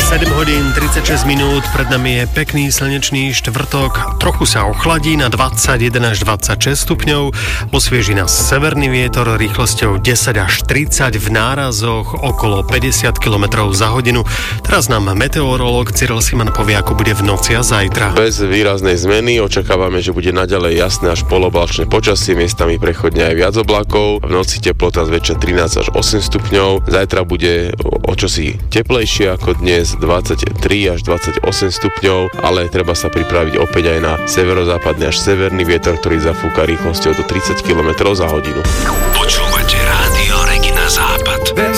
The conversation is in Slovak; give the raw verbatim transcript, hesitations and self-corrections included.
sedem hodín tridsaťšesť minút, pred nami je pekný slnečný štvrtok, trochu sa ochladí na dvadsaťjeden až dvadsaťšesť stupňov, osvieži nás severný vietor rýchlosťou desať až tridsať, v nárazoch okolo päťdesiat kilometrov za hodinu. Teraz nám meteorológ Cyril Siman povie, ako bude v noci a zajtra. Bez výraznej zmeny očakávame, že bude naďalej jasné až poloblačné počasie, miestami prechodne aj viac oblakov. V noci teplota zväčša trinásť až osem stupňov, zajtra bude o čosi teplejšie ako dnes, dvadsaťtri až dvadsaťosem stupňov, ale treba sa pripraviť opäť aj na severozápadný až severný vietor, ktorý zafúka rýchlosťou do tridsať kilometrov za hodinu. Počúvaj